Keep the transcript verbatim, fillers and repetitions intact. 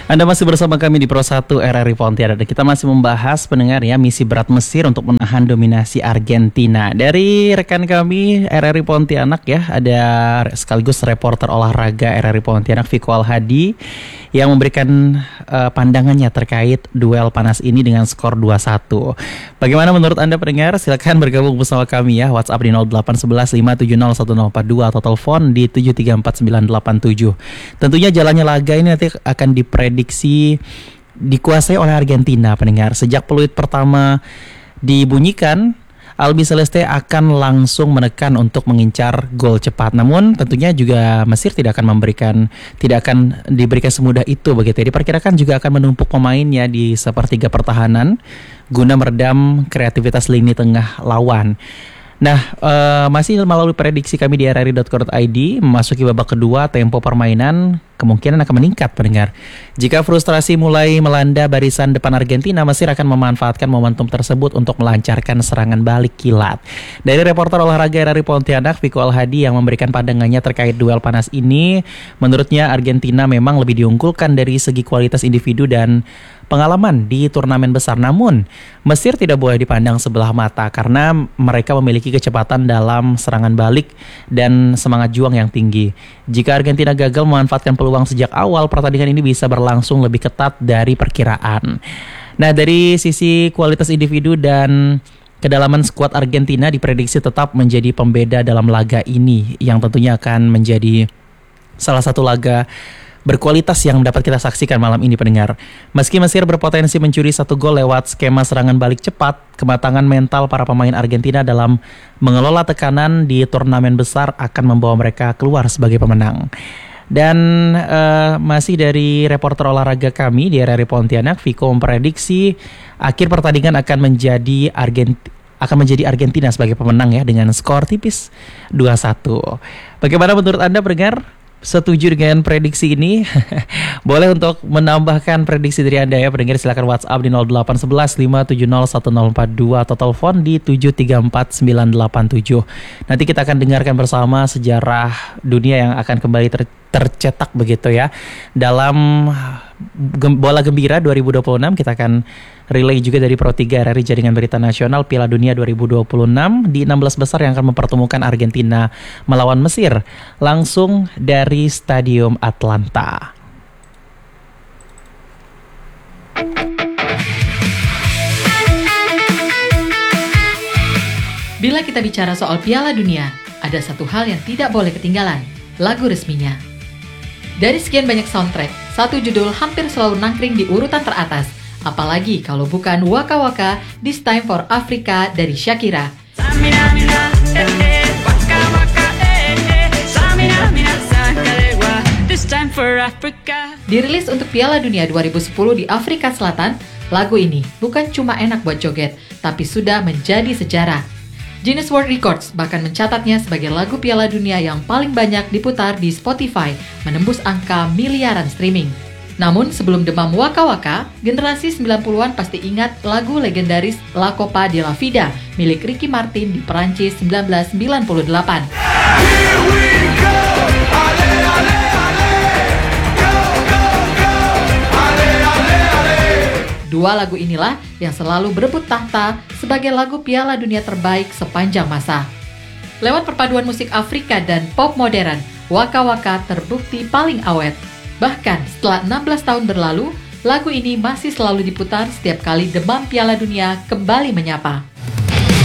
Anda masih bersama kami di Pro satu R R I Pontianak. Kita masih membahas pendengar ya misi berat Mesir untuk menahan dominasi Argentina. Dari rekan kami R R I Pontianak ya, ada sekaligus reporter olahraga R R I Pontianak Viko Al-Hadi yang memberikan uh, pandangannya terkait duel panas ini dengan skor dua satu. Bagaimana menurut Anda pendengar? Silakan bergabung bersama kami ya. WhatsApp di nol delapan satu satu lima tujuh nol satu nol empat dua atau telepon di tujuh tiga empat sembilan delapan tujuh. Tentunya jalannya laga ini nanti akan diprediksi dikuasai oleh Argentina pendengar. Sejak peluit pertama dibunyikan, Albi Celeste akan langsung menekan untuk mengincar gol cepat. Namun tentunya juga Mesir tidak akan memberikan tidak akan diberikan semudah itu begitu. Diperkirakan juga akan menumpuk pemainnya di sepertiga pertahanan guna meredam kreativitas lini tengah lawan. Nah, uh, masih melalui prediksi kami di r r i dot co dot i d, memasuki babak kedua, tempo permainan kemungkinan akan meningkat pendengar. Jika frustrasi mulai melanda barisan depan Argentina, Mesir akan memanfaatkan momentum tersebut untuk melancarkan serangan balik kilat. Dari reporter olahraga R R I Pontianak, Viko Al-Hadi yang memberikan pandangannya terkait duel panas ini, menurutnya Argentina memang lebih diunggulkan dari segi kualitas individu dan pengalaman di turnamen besar. Namun, Mesir tidak boleh dipandang sebelah mata karena mereka memiliki kecepatan dalam serangan balik dan semangat juang yang tinggi. Jika Argentina gagal memanfaatkan peluang sejak awal, pertandingan ini bisa berlangsung lebih ketat dari perkiraan. Nah, dari sisi kualitas individu dan kedalaman skuad Argentina diprediksi tetap menjadi pembeda dalam laga ini yang tentunya akan menjadi salah satu laga berkualitas yang dapat kita saksikan malam ini pendengar. Meski Mesir berpotensi mencuri satu gol lewat skema serangan balik cepat, kematangan mental para pemain Argentina dalam mengelola tekanan di turnamen besar akan membawa mereka keluar sebagai pemenang. Dan uh, masih dari reporter olahraga kami di R R I Pontianak, Viko memprediksi akhir pertandingan akan menjadi Argentina akan menjadi Argentina sebagai pemenang ya dengan skor tipis dua satu. Bagaimana menurut Anda pendengar? Setuju dengan prediksi ini? Boleh untuk menambahkan prediksi dari Anda ya pendengar, silakan WhatsApp di nol delapan satu satu lima tujuh nol satu nol empat dua atau telepon di tujuh tiga empat sembilan delapan tujuh. Nanti kita akan dengarkan bersama sejarah dunia yang akan kembali ter- tercetak begitu ya. Dalam gem- Bola Gembira dua ribu dua puluh enam kita akan relay juga dari Pro tiga R R I Jaringan Berita Nasional Piala Dunia dua ribu dua puluh enam di enam belas besar yang akan mempertemukan Argentina melawan Mesir langsung dari Stadium Atlanta. Bila kita bicara soal Piala Dunia, ada satu hal yang tidak boleh ketinggalan, lagu resminya. Dari sekian banyak soundtrack, satu judul hampir selalu nangkring di urutan teratas. Apalagi kalau bukan Waka Waka This Time for Africa dari Shakira. Dirilis untuk Piala Dunia dua ribu sepuluh di Afrika Selatan, lagu ini bukan cuma enak buat joget, tapi sudah menjadi sejarah. Guinness World Records bahkan mencatatnya sebagai lagu Piala Dunia yang paling banyak diputar di Spotify, menembus angka miliaran streaming. Namun sebelum demam Waka Waka, generasi sembilan puluhan pasti ingat lagu legendaris La Copa de la Vida milik Ricky Martin di Perancis sembilan belas sembilan puluh delapan. Here we go, ale, ale, ale. Go, go, go. Ale, ale, ale. Dua lagu inilah yang selalu berebut tahta sebagai lagu Piala Dunia terbaik sepanjang masa. Lewat perpaduan musik Afrika dan pop modern, Waka Waka terbukti paling awet. Bahkan setelah enam belas tahun berlalu, lagu ini masih selalu diputar setiap kali demam Piala Dunia kembali menyapa.